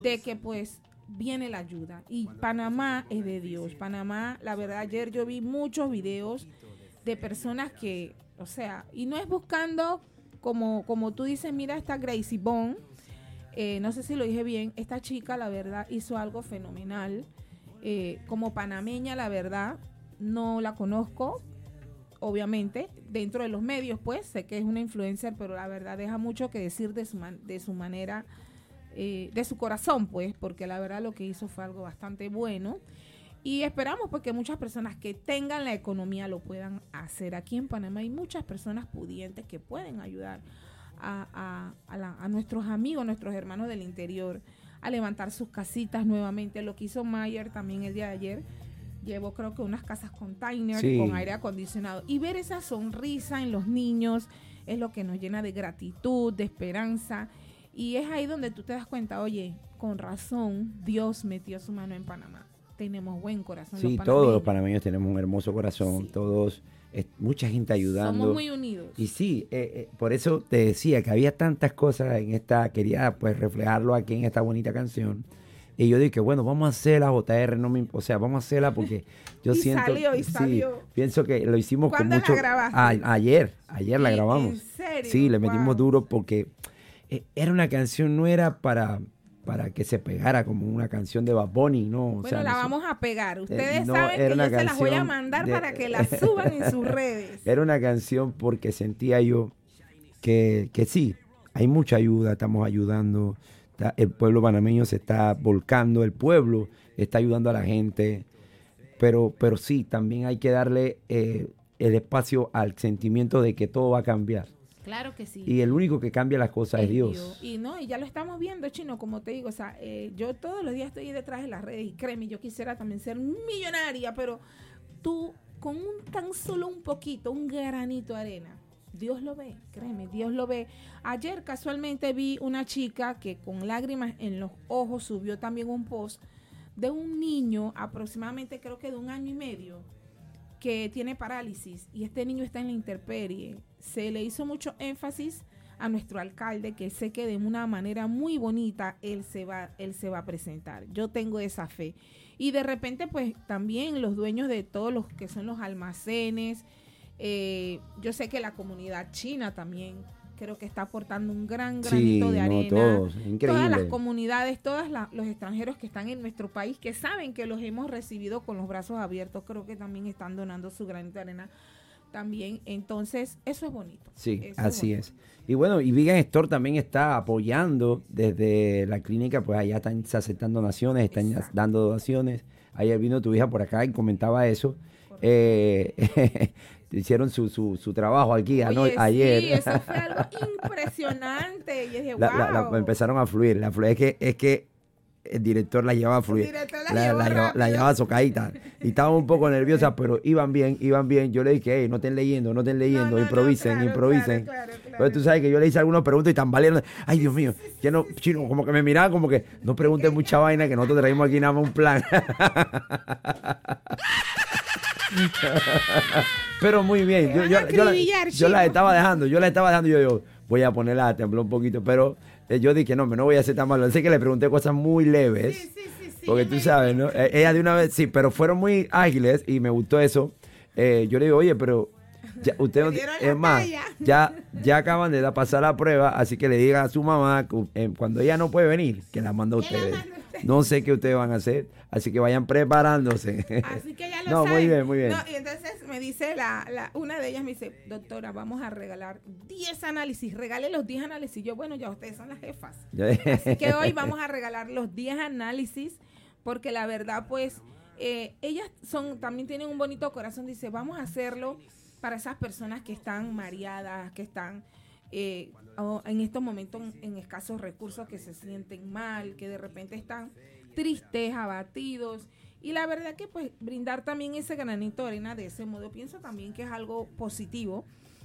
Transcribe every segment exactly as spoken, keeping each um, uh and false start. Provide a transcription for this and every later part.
de que pues viene la ayuda. Y Panamá es de Dios. Panamá, la verdad, ayer yo vi muchos videos de personas que, o sea, y no es buscando, como, como tú dices, mira esta Gracie Bond, eh, no sé si lo dije bien, esta chica, la verdad, hizo algo fenomenal. Eh, como panameña, la verdad, no la conozco, obviamente, dentro de los medios, pues, sé que es una influencer, pero la verdad deja mucho que decir de su, man, de su manera, eh, de su corazón, pues, porque la verdad lo que hizo fue algo bastante bueno. Y esperamos porque muchas personas que tengan la economía lo puedan hacer. Aquí en Panamá hay muchas personas pudientes que pueden ayudar a, a, a, la, a nuestros amigos, nuestros hermanos del interior, a levantar sus casitas nuevamente. Lo que hizo Mayer también el día de ayer, llevó creo que unas casas container, sí, con aire acondicionado. Y ver esa sonrisa en los niños es lo que nos llena de gratitud, de esperanza. Y es ahí donde tú te das cuenta, oye, con razón Dios metió su mano en Panamá. Tenemos buen corazón. Sí, los todos los panameños tenemos un hermoso corazón, sí, todos, es, mucha gente ayudando. Somos muy unidos. Y sí, eh, eh, por eso te decía que había tantas cosas en esta, quería pues reflejarlo aquí en esta bonita canción. Y yo dije, bueno, vamos a hacerla, J R, no me, o sea, vamos a hacerla porque yo y siento... Salió, y sí, salió. Pienso que lo hicimos con mucho... ¿Cuándo la grabaste? A, ayer, ayer la grabamos. ¿En serio? Sí, le metimos wow. duro porque eh, era una canción, no era para... para que se pegara como una canción de Bad Bunny, ¿no? O bueno, sea, la no, vamos a pegar. Ustedes eh, no, saben que yo se las voy a mandar de, para que la suban en sus redes. Era una canción porque sentía yo que, que sí, hay mucha ayuda, estamos ayudando, está, el pueblo panameño se está volcando, el pueblo está ayudando a la gente, pero, pero sí, también hay que darle eh, el espacio al sentimiento de que todo va a cambiar. Claro que sí. Y el único que cambia las cosas es, es Dios. Dios. Y no, y ya lo estamos viendo, Chino, como te digo, o sea, eh, yo todos los días estoy detrás de las redes y créeme, yo quisiera también ser millonaria, pero tú con un tan solo un poquito, un granito de arena, Dios lo ve, créeme, Dios lo ve. Ayer casualmente vi una chica que con lágrimas en los ojos subió también un post de un niño aproximadamente creo que de un año y medio que tiene parálisis y este niño está en la intemperie. Se le hizo mucho énfasis a nuestro alcalde que sé que de una manera muy bonita él se va, él se va a presentar. Yo tengo esa fe. Y de repente pues también los dueños de todos los que son los almacenes, eh, yo sé que la comunidad china también creo que está aportando un gran granito sí, de arena. No, todos, increíble. Todas las comunidades, todos la, los extranjeros que están en nuestro país, que saben que los hemos recibido con los brazos abiertos, creo que también están donando su granito de arena también. Entonces, eso es bonito. Sí, eso así es, es. Y bueno, y Vegan Store también está apoyando desde la clínica, pues allá están aceptando donaciones, están Exacto. dando donaciones. Ayer vino tu hija por acá y comentaba eso. Eh, hicieron su, su, su trabajo aquí Oye, ¿no? ayer. Sí, eso fue algo impresionante. Y dije, la, wow. la, la, empezaron a fluir. La fluir. Es que, es que el director la llevaba a fluir. La, la, la, lleva, la llevaba socadita. Y estaban un poco nerviosas, pero iban bien, iban bien. Yo le dije, hey, no estén leyendo, no estén leyendo, no, no, improvisen, no, claro, improvisen. Claro, claro, claro. Pero tú sabes que yo le hice algunas preguntas y tambaleando. Ay, Dios mío, ya no, chino, como que me miraban como que no preguntes mucha vaina, que nosotros traímos aquí nada más un plan. Pero muy bien, yo, yo, yo, la, yo la estaba dejando, yo la estaba dejando, yo, yo voy a ponerla a temblar un poquito, pero eh, yo dije, no, no voy a hacer tan malo. Sé que le pregunté cosas muy leves, sí, sí, sí, sí, porque tú sabes, ¿no? Eh, ella de una vez, sí, pero fueron muy ágiles y me gustó eso. Eh, yo le digo, oye, pero ya, usted no, es más, ya, ya acaban de da, pasar la prueba, así que le diga a su mamá, que, eh, cuando ella no puede venir, que la manda a ustedes. No sé qué ustedes van a hacer, así que vayan preparándose. Así que ya lo no, saben. muy bien, muy bien. No, y entonces me dice, la, la, una de ellas me dice, doctora, vamos a regalar diez análisis, regale los diez análisis. Yo, bueno, ya ustedes son las jefas. Así que hoy vamos a regalar los diez análisis, porque la verdad, pues, eh, ellas son también tienen un bonito corazón. Dice, vamos a hacerlo para esas personas que están mareadas, que están... Eh, en estos momentos en, en escasos recursos, que se sienten mal, que de repente están tristes, abatidos, y la verdad que pues brindar también ese granito de arena de ese modo, pienso también que es algo positivo,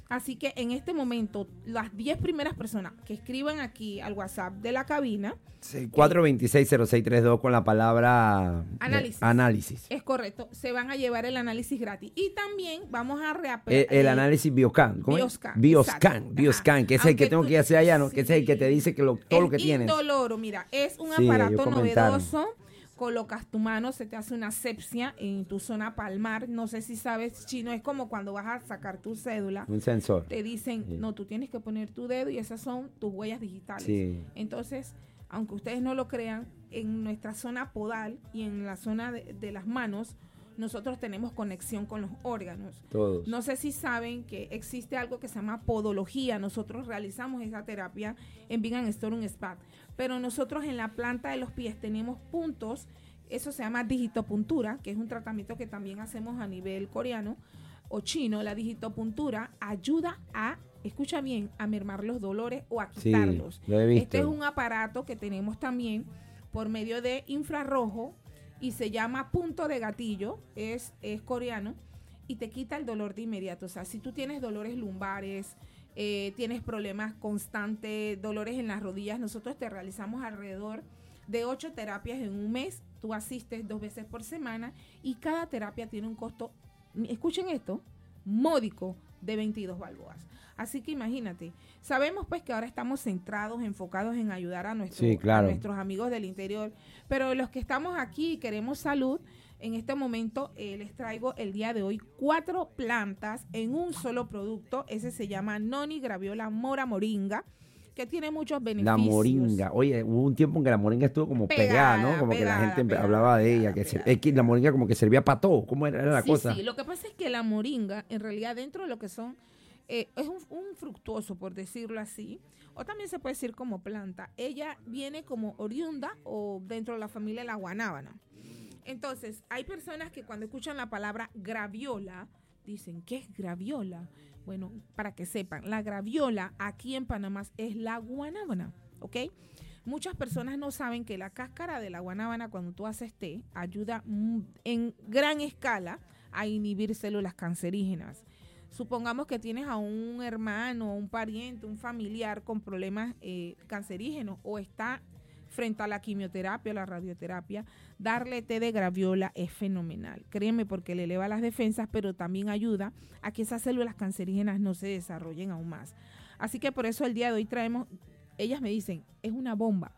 Así que en este momento, las diez primeras personas que escriban aquí al WhatsApp de la cabina. Sí, cuatro dos seis cero seis tres dos con la palabra análisis. análisis. Es correcto. Se van a llevar el análisis gratis. Y también vamos a reaplicar. El, el análisis Bioscan. ¿Cómo Bioscan. Es? Bioscan. Bioscan, que es Aunque el que tengo tú, que ir hacia allá, ¿no? Sí, que es el que te dice que lo, todo lo que tienes. Es indoloro, mira. Es un sí, aparato novedoso. Colocas tu mano, se te hace una asepsia en tu zona palmar. No sé si sabes, chino, es como cuando vas a sacar tu cédula. Un sensor. Te dicen, sí. no, tú tienes que poner tu dedo y esas son tus huellas digitales. Sí. Entonces, aunque ustedes no lo crean, en nuestra zona podal y en la zona de, de las manos, nosotros tenemos conexión con los órganos. Todos. No sé si saben que existe algo que se llama podología. Nosotros realizamos esa terapia en Vegan Store Spa. Pero nosotros en la planta de los pies tenemos puntos, eso se llama digitopuntura, que es un tratamiento que también hacemos a nivel coreano o chino. La digitopuntura ayuda a, escucha bien, a mermar los dolores o a quitarlos. Sí, lo he visto. Este es un aparato que tenemos también por medio de infrarrojo y se llama punto de gatillo, es, es coreano, y te quita el dolor de inmediato. O sea, si tú tienes dolores lumbares, Eh, tienes problemas constantes, dolores en las rodillas, nosotros te realizamos alrededor de ocho terapias en un mes. Tú asistes dos veces por semana y cada terapia tiene un costo, escuchen esto, módico de veintidós balboas. Así que imagínate, sabemos pues que ahora estamos centrados, enfocados en ayudar a, nuestro, sí, claro. a nuestros amigos del interior, pero los que estamos aquí y queremos salud, en este momento eh, les traigo el día de hoy cuatro plantas en un solo producto. Ese se llama Noni Graviola Mora Moringa, que tiene muchos beneficios. La moringa. Oye, hubo un tiempo en que la moringa estuvo como pegada, pegada ¿no? Como pegada, que la gente pegada, hablaba de pegada, ella. Que se, es que la moringa como que servía para todo. ¿Cómo era, era la sí, cosa? Sí, lo que pasa es que la moringa, en realidad, dentro de lo que son, eh, es un, un fructuoso, por decirlo así, o también se puede decir como planta. Ella viene como oriunda o dentro de la familia de la guanábana. Entonces, hay personas que cuando escuchan la palabra graviola, dicen, ¿qué es graviola? Bueno, para que sepan, la graviola aquí en Panamá es la guanábana, ¿ok? Muchas personas no saben que la cáscara de la guanábana, cuando tú haces té, ayuda en gran escala a inhibir células cancerígenas. Supongamos que tienes a un hermano, un pariente, un familiar con problemas eh, cancerígenos o está frente a la quimioterapia o la radioterapia, darle té de graviola es fenomenal. Créeme, porque le eleva las defensas, pero también ayuda a que esas células cancerígenas no se desarrollen aún más. Así que por eso el día de hoy traemos, ellas me dicen, es una bomba.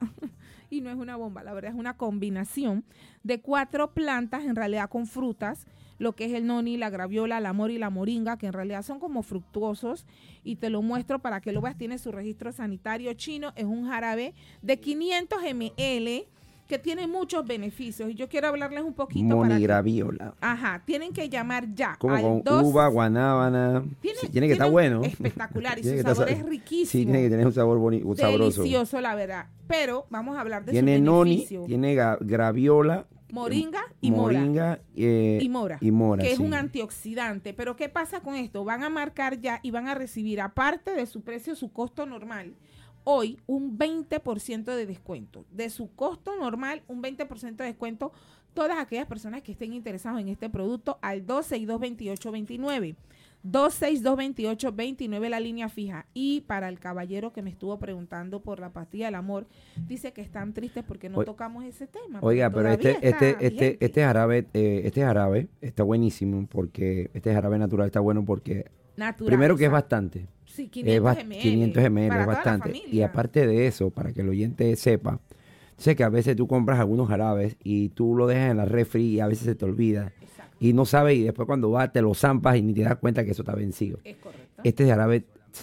Y no es una bomba, la verdad es una combinación de cuatro plantas, en realidad con frutas, lo que es el noni, la graviola, la mora y la moringa, que en realidad son como fructuosos, y te lo muestro para que lo veas. Tiene su registro sanitario chino, es un jarabe de quinientos mililitros que tiene muchos beneficios, y yo quiero hablarles un poquito. Monigraviola. Para que, ajá, tienen que llamar ya. Como al con dos, uva, guanábana. Tiene, sí, tiene que estar bueno. Espectacular, y su sabor es riquísimo. Sí, tiene que tener un sabor bonito, sabroso. Delicioso, la verdad. Pero vamos a hablar de tiene su noni, tiene graviola, moringa y moringa, mora. Eh, y mora. Y mora, que sí. es un antioxidante. Pero ¿qué pasa con esto? Van a marcar ya y van a recibir, aparte de su precio, su costo normal, hoy un veinte por ciento de descuento. De su costo normal, un veinte por ciento de descuento. Todas aquellas personas que estén interesadas en este producto al dos seis dos, veintiocho veintinueve. dos seis dos, veintiocho veintinueve la línea fija. Y para el caballero que me estuvo preguntando por la pastilla del amor, dice que están tristes porque no o, tocamos ese tema. Oiga, pero este este este este jarabe eh, este jarabe está buenísimo, porque este jarabe natural está bueno porque natural, primero que es bastante. Sí, quinientos mililitros. quinientos mililitros es bastante. Y aparte de eso, para que el oyente sepa, sé que a veces tú compras algunos jarabes y tú lo dejas en la refri y a veces se te olvida. Exacto. Y no sabes, y después cuando vas te lo zampas y ni te das cuenta que eso está vencido. Es correcto. Este jarabe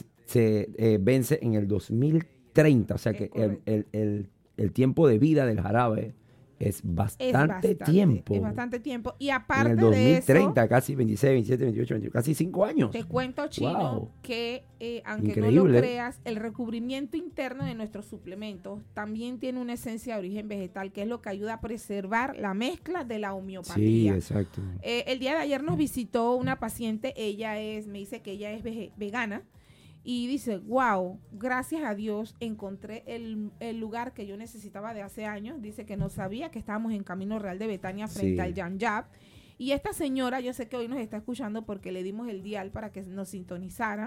se eh, vence en el dos mil treinta, o sea es que el, el, el, el tiempo de vida del jarabe es bastante, es bastante tiempo. Es bastante tiempo. Y aparte en el dos mil treinta, de eso, casi veintiséis, veintisiete, veintiocho, veintiocho, casi cinco años. Te cuento, Chino, wow. que eh, aunque Increíble. no lo creas, el recubrimiento interno de nuestros suplementos también tiene una esencia de origen vegetal, que es lo que ayuda a preservar la mezcla de la homeopatía. Sí, exacto. Eh, el día de ayer nos visitó una paciente, ella es, me dice que ella es vege- vegana, y dice, wow, gracias a Dios encontré el, el lugar que yo necesitaba de hace años. Dice que no sabía que estábamos en Camino Real de Betania frente sí. al Yan Yap. Y esta señora, yo sé que hoy nos está escuchando porque le dimos el dial para que nos sintonizara.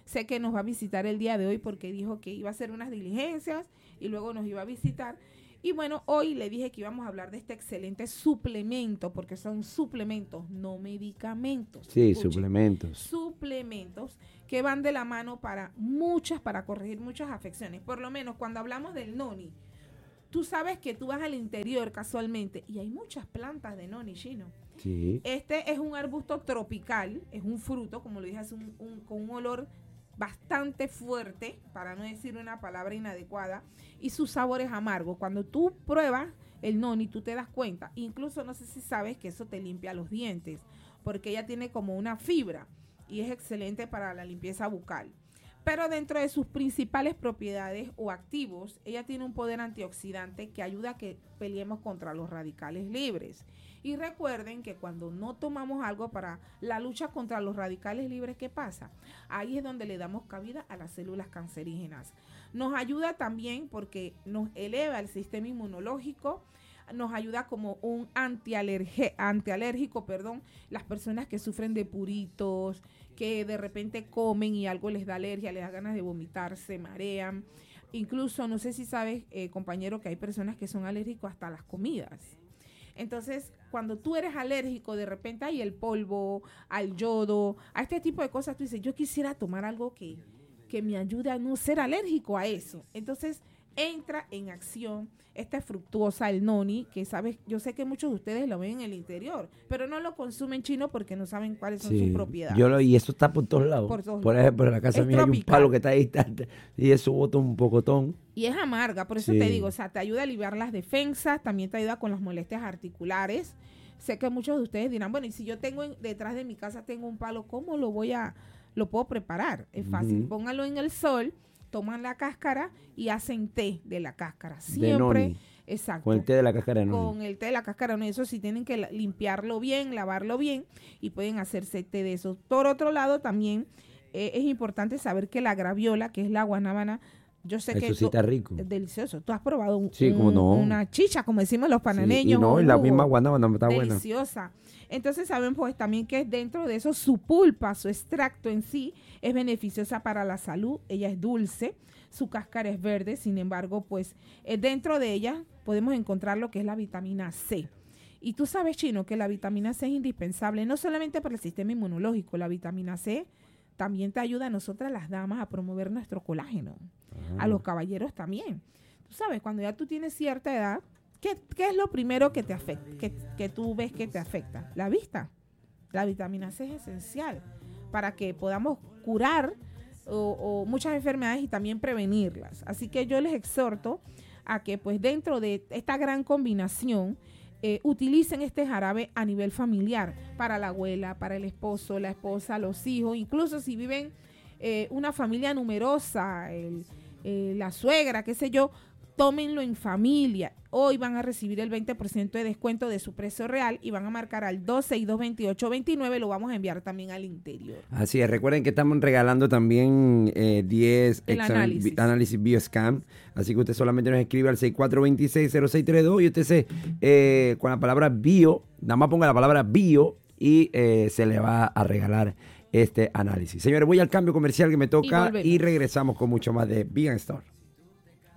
sé que nos va a visitar el día de hoy porque dijo que iba a hacer unas diligencias y luego nos iba a visitar. Y bueno, hoy le dije que íbamos a hablar de este excelente suplemento, porque son suplementos, no medicamentos. Sí, Escuchen, suplementos. Suplementos que van de la mano para muchas, para corregir muchas afecciones. Por lo menos cuando hablamos del noni, tú sabes que tú vas al interior casualmente y hay muchas plantas de noni, Chino. Sí. Este es un arbusto tropical, es un fruto, como lo dije, es un, un, con un olor bastante fuerte, para no decir una palabra inadecuada, y su sabor es amargo. Cuando tú pruebas el noni, tú te das cuenta, incluso no sé si sabes que eso te limpia los dientes, porque ella tiene como una fibra y es excelente para la limpieza bucal. Pero dentro de sus principales propiedades o activos, ella tiene un poder antioxidante que ayuda a que peleemos contra los radicales libres. Y recuerden que cuando no tomamos algo para la lucha contra los radicales libres, ¿qué pasa? Ahí es donde le damos cabida a las células cancerígenas. Nos ayuda también porque nos eleva el sistema inmunológico, nos ayuda como un antialerge, antialérgico, perdón, las personas que sufren de puritos, que de repente comen y algo les da alergia, les da ganas de vomitar, se marean. Incluso, no sé si sabes, eh, compañero, que hay personas que son alérgicos hasta a las comidas. Entonces, cuando tú eres alérgico, de repente hay el polvo, al yodo, a este tipo de cosas, tú dices, yo quisiera tomar algo que, que me ayude a no ser alérgico a eso. Entonces, entra en acción esta fructuosa, el noni, que sabes, yo sé que muchos de ustedes lo ven en el interior, pero no lo consumen chino porque no saben cuáles son Sí, sus propiedades. Yo lo, y eso está por todos lados. Por, todos por lados. ejemplo, en la casa Es mía hay un tropical. palo que está ahí está, y eso bota un pocotón. Y es amarga, por eso Sí. te digo, o sea, te ayuda a aliviar las defensas, también te ayuda con las molestias articulares. Sé que muchos de ustedes dirán, bueno, y si yo tengo en, detrás de mi casa tengo un palo, ¿cómo lo voy a, lo puedo preparar? Es fácil, Ujú. póngalo en el sol, toman la cáscara y hacen té de la cáscara. De Siempre, noni. exacto. Con el té de la cáscara de noni. Con el té de la cáscara, no, eso sí tienen que la- limpiarlo bien, lavarlo bien y pueden hacerse té de eso. Por otro lado, también eh, es importante saber que la graviola, que es la guanábana, yo sé que Eso sí tú- está rico. es delicioso. Tú has probado un, Sí, cómo un- no. una chicha, como decimos los Sí, panameños. y no, un y la jugo. misma guanábana está buena. Deliciosa. Entonces saben pues también que dentro de eso su pulpa, su extracto en sí es beneficiosa para la salud. Ella es dulce, su cáscara es verde, sin embargo pues eh, dentro de ella podemos encontrar lo que es la vitamina C. Y tú sabes, Chino, que la vitamina C es indispensable no solamente para el sistema inmunológico, la vitamina C también te ayuda a nosotras las damas a promover nuestro colágeno, Ah. a los caballeros también. Tú sabes, cuando ya tú tienes cierta edad, ¿Qué, ¿Qué es lo primero que te afecta, que, que tú ves que te afecta? La vista. La vitamina C es esencial para que podamos curar o, o muchas enfermedades y también prevenirlas. Así que yo les exhorto a que pues dentro de esta gran combinación eh, utilicen este jarabe a nivel familiar para la abuela, para el esposo, la esposa, los hijos, incluso si viven eh, una familia numerosa, el, eh, la suegra, qué sé yo, tómenlo en familia. Hoy van a recibir el veinte por ciento de descuento de su precio real y van a marcar al dos seis dos veintiocho veintinueve. Lo vamos a enviar también al interior. Así es, recuerden que estamos regalando también eh, diez El exam- análisis. bi- análisis BioScan. Así que usted solamente nos escribe al seis cuatro dos seis cero seis tres dos y usted se, eh, con la palabra bio, nada más ponga la palabra bio y eh, se le va a regalar este análisis. Señores, voy al cambio comercial que me toca Y volvemos. y regresamos con mucho más de Vegan Store.